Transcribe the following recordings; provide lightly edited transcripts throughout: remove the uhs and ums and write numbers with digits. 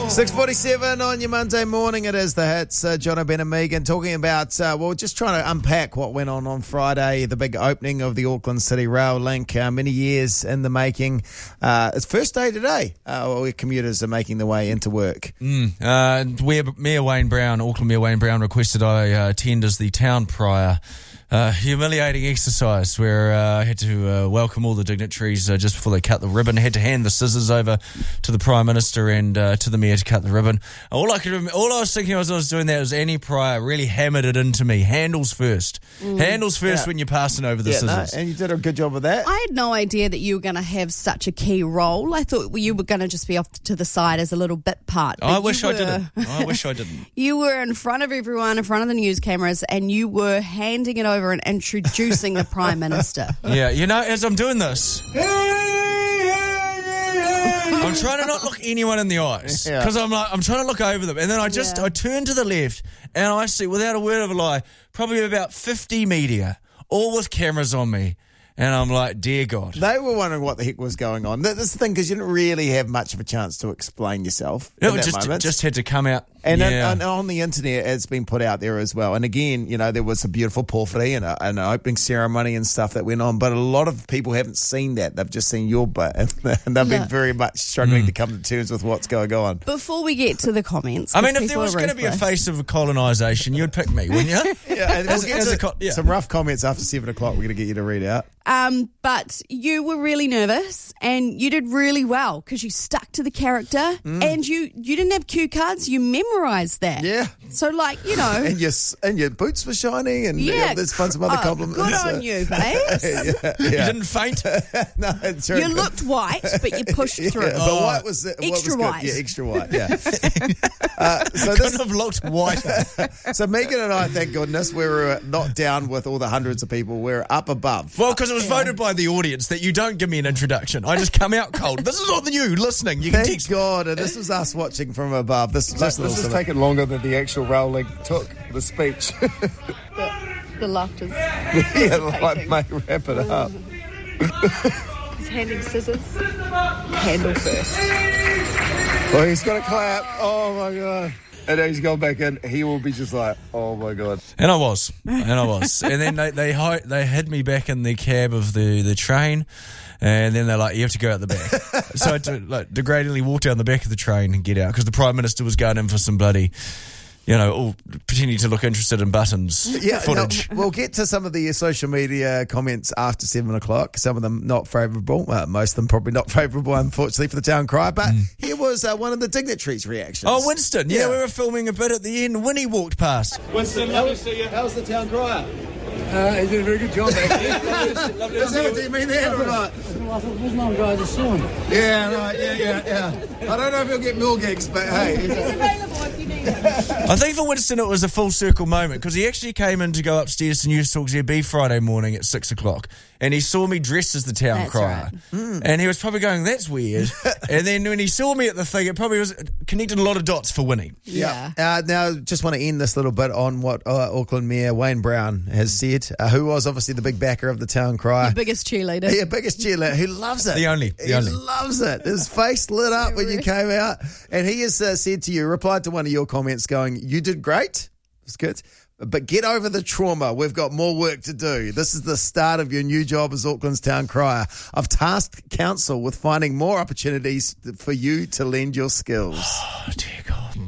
6:47 on your Monday morning. It is the hits. John Ben and Megan talking about, just trying to unpack what went on Friday, the big opening of the Auckland City Rail link, many years in the making. It's first day today where commuters are making their way into work. Auckland Mayor Wayne Brown requested I attend as the town prior. Humiliating exercise where I had to welcome all the dignitaries just before they cut the ribbon. I had to hand the scissors over to the Prime Minister and to the Mayor to cut the ribbon. All I was thinking as I was doing that was Annie Pryor really hammered it into me. Handles first. Handles first when you're passing over the scissors. And you did a good job of that. I had no idea that you were going to have such a key role. I thought you were going to just be off to the side as a little bit part. I wish I didn't. You were in front of everyone, in front of the news cameras, and you were handing it over and introducing the Prime Minister. Yeah, as I'm doing this, I'm trying to not look anyone in the eyes because I'm trying to look over them, and then I turn to the left and I see, without a word of a lie, probably about 50 media, all with cameras on me. And I'm like, dear God. They were wondering what the heck was going on. That's the thing, because you didn't really have much of a chance to explain yourself in that moment. Just had to come out. And on the internet, it's been put out there as well. And again, there was a beautiful porphyry and an opening ceremony and stuff that went on. But a lot of people haven't seen that. They've just seen your bit. And they've been very much struggling to come to terms with what's going on. Before we get to the comments. I mean, if there was going to be a face of colonisation, you'd pick me, wouldn't you? And we'll get to some rough comments after 7 o'clock we're going to get you to read out. But you were really nervous and you did really well because you stuck to the character and you didn't have cue cards, you memorised that. Yeah. So And your boots were shiny and there's some other compliments. Good on you, babes. You didn't faint? No, it's very You good. looked white, but you pushed through. But white was extra white. Good. Yeah, extra white, yeah. So this have looked whiter. So Megan and I, thank goodness, we were not down with all the hundreds of people. We're up above. Well, because it was voted by the audience that you don't give me an introduction. I just come out cold. This is not you listening. You can Thank text. God, and this was us watching from above. This is taking longer than the actual rail link took, the speech. The laughter's Mate, wrap it up. He's handing scissors. Handle first. Well, he's got to clap. Oh, my God. And then he's gone back in. He will be just like, oh, my God. And I was. And then they hid me back in the cab of the train. And then they're like, you have to go out the back. So I had to degradingly walk down the back of the train and get out because the Prime Minister was going in for some bloody, all pretending to look interested in buttons footage. We'll get to some of the social media comments after 7 o'clock. Some of them not favourable. Most of them probably not favourable, unfortunately, for the town cry. But here was one of the dignitaries' reactions. Oh, Winston. Yeah, we were filming a bit at the end. Winnie walked past. Winston, lovely to see you. How's the town crier? He did a very good job, actually. Lovely to see you. Do you mean that or not? I thought there was no guy to saw him. Yeah, right. Yeah. I don't know if he'll get more gigs, but hey. He's available if you need him. I think for Winston it was a full circle moment because he actually came in to go upstairs to News Talk ZB Friday morning at 6 o'clock and he saw me dressed as the town crier. Right. And he was probably going, that's weird. And then when he saw me at the thing, it probably was connecting a lot of dots for Winnie. Yeah. Now, just want to end this little bit on what Auckland Mayor Wayne Brown has said, who was obviously the big backer of the town crier. The biggest cheerleader. Yeah, biggest cheerleader, who loves it. The only. He loves it. His face lit up when you came out. And he has said to you, replied to one of your comments going, you did great. It's good. But get over the trauma. We've got more work to do. This is the start of your new job as Auckland's town crier. I've tasked council with finding more opportunities for you to lend your skills. Oh, dear God.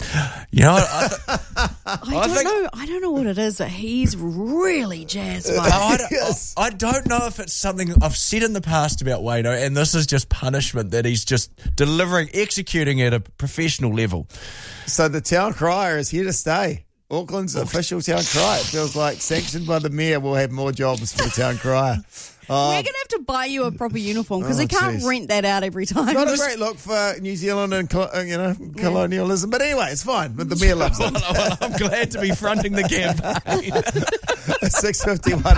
I don't know what it is, but he's really jazzed. I don't know if it's something I've said in the past about Wayno, and this is just punishment that he's just executing at a professional level. So the town crier is here to stay. Auckland's official town crier. It feels like sanctioned by the mayor. We'll have more jobs for the town crier. We're going to have to buy you a proper uniform because they can't rent that out every time. Not a great look for New Zealand and colonialism, but anyway, it's fine. But the mayor loves it. Well, I'm glad to be fronting the campaign. 6:51.